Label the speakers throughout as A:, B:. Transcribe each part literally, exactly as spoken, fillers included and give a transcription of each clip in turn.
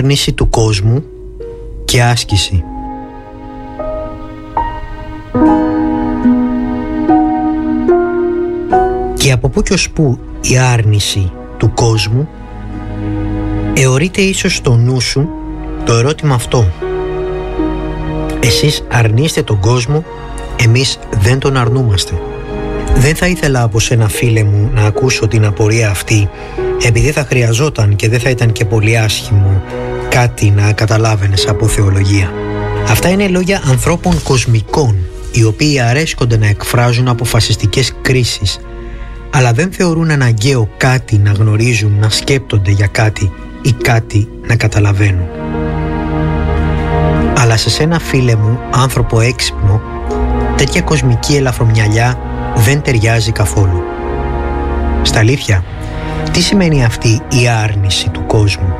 A: άρνηση του κόσμου και άσκηση. Και από πού και ως πού η άρνηση του κόσμου? Εωρείται ίσως στο νου σου το ερώτημα αυτό: εσείς αρνείστε τον κόσμο, εμείς δεν τον αρνούμαστε. Δεν θα ήθελα από σένα, φίλε μου, να ακούσω την απορία αυτή, επειδή θα χρειαζόταν και δεν θα ήταν και πολύ άσχημο κάτι να καταλάβαινες από θεολογία. Αυτά είναι λόγια ανθρώπων κοσμικών, οι οποίοι αρέσκονται να εκφράζουν αποφασιστικές κρίσεις, αλλά δεν θεωρούν αναγκαίο κάτι να γνωρίζουν, να σκέπτονται για κάτι ή κάτι να καταλαβαίνουν. Αλλά σε σένα, φίλε μου, άνθρωπο έξυπνο, τέτοια κοσμική ελαφρομυαλιά δεν ταιριάζει καθόλου. Στα αλήθεια, τι σημαίνει αυτή η άρνηση του κόσμου?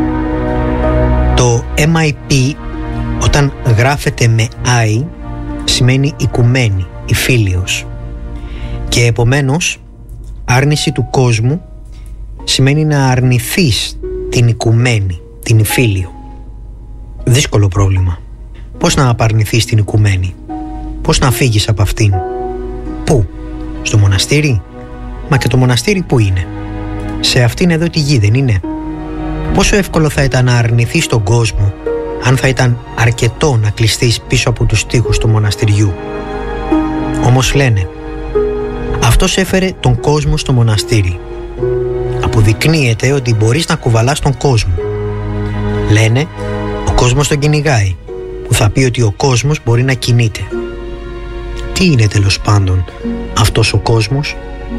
A: Το εμ άι πι, όταν γράφεται με I, σημαίνει οικουμένη, υφήλιος. Και επομένως, άρνηση του κόσμου σημαίνει να αρνηθείς την οικουμένη, την υφήλιο. Δύσκολο πρόβλημα. Πώς να απαρνηθείς την οικουμένη? Πώς να φύγεις από αυτήν? Πού? Στο μοναστήρι? Μα και το μοναστήρι πού είναι? Σε αυτήν εδώ τη γη δεν είναι? Πόσο εύκολο θα ήταν να αρνηθείς τον κόσμο, αν θα ήταν αρκετό να κλειστείς πίσω από τους τοίχους του μοναστηριού. Όμως λένε, αυτός έφερε τον κόσμο στο μοναστήρι. Αποδεικνύεται ότι μπορείς να κουβαλάς τον κόσμο. Λένε, ο κόσμος τον κυνηγάει, που θα πει ότι ο κόσμος μπορεί να κινείται. Τι είναι τέλος πάντων αυτός ο κόσμος?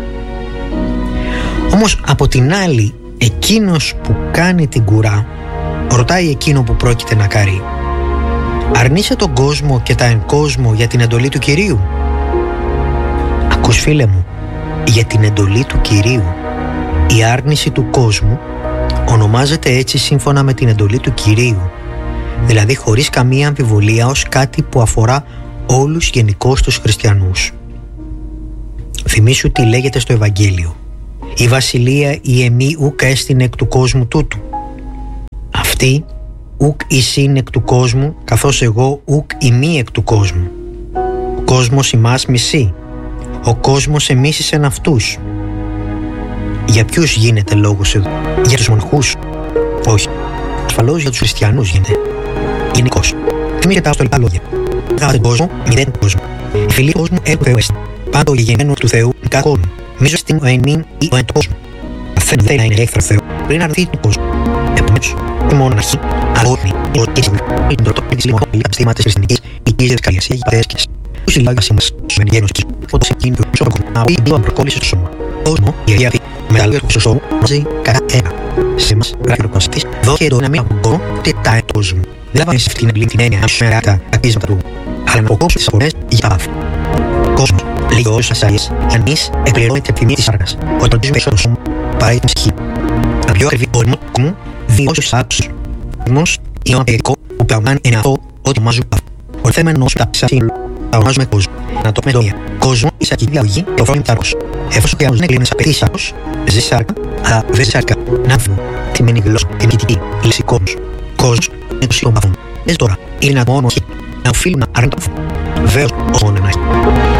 A: Όμως από την άλλη, εκείνος που κάνει την κουρά ρωτάει εκείνο που πρόκειται να καρεί: αρνείσαι τον κόσμο και τα εν κόσμο για την εντολή του Κυρίου? Ακούς, φίλε μου, για την εντολή του Κυρίου. Η άρνηση του κόσμου ονομάζεται έτσι σύμφωνα με την εντολή του Κυρίου, δηλαδή χωρίς καμία αμφιβολία ως κάτι που αφορά όλους γενικώς τους χριστιανούς. Θυμήσου τι λέγεται στο Ευαγγέλιο: η βασιλεία η εμή ουκ έστιν εκ του κόσμου τούτου. Αυτή ουκ εισήν εκ του κόσμου, καθώς εγώ ουκ ημί εκ του κόσμου. Ο κόσμος ημάς μισεί, ο κόσμος εμίσησεν αυτούς. Για ποιους γίνεται λόγος εδώ? Για τους μοναχούς? Όχι. Ασφαλώς για τους χριστιανούς γίνεται. Γενικώς. Θυμίζεται τα στο λεπτά λόγια: κάθε κόσμο, μηδέν του κόσμου. Η φιλή του κόσμου εκ του Θεού εστιν. Πάντο γεγενμένο του Θεού, κάθε κόσμο. Μίζο στην ο ενήν ή ο εν του κόσμου. Καθένα θέλει να είναι εχθρό Θεού, πριν να αρνηθεί τον κόσμο. Επομένως, η μοναχή, αγόρνη, η ορκή συμβουλή, η τροτόπη της λιμονόλη, αστήματες χριστιανικής, η κύριε διδασκαλίας, οι πατέρσκες. Τους συλλάγασοι μας, στους μενιγένους εκεί, φώτος εκείνη του σώμα κομμά, ο ίδιο προκόλλησε στο σώμα. Κόσμο, η Αγία Αυτή, με τα λόγια του σώμου, μαζί κατά ένα. Σε μας, γράφει ο Πασίτης, δόχε εδώ να μην ακούω και τα εν κόσμου. Δεν λάβαμε σε αυτήν την έννοια, αν σου τα ακίσματα του. Αλλά με αποκόψει τις απορές για τα βάθη. Κόσμος, λέει ο όσους ασάιες, ανείς εκπληρώνεται από τη μύτη της άργας, όταν ζούμε στο σώμα, παράει την ψυχή. Τα πιο ακριβή όρμο μου, δύο όσους άκουσους. Όρμος, είναι ένα παιδικό που πραγματικά είναι αυτό, ό,τι ονομάζουν πάθη. Ορθέμενος τα ψά σύλλου, τα ονομάζουμε κόσμο. Να το πούμε λόγια. Κόσμο, η σακή διαλογή και ο φρόνιμ τάρκος. Εφόσον και άλλος δεν κλείνει απαιτήσεις άκος, ζει σάρκα, αλλά δεν ζει σάρκα. Να βγουν, τη μένει γλώσσα, την κοιτική, η λέξη κόσμος. Κόσμος, είναι το σύλλογο παθών. Δεν τώρα, είναι να το μόνο να οφείλουν να αρνητούν. Βέβαιος, όσο μόνο να έχει.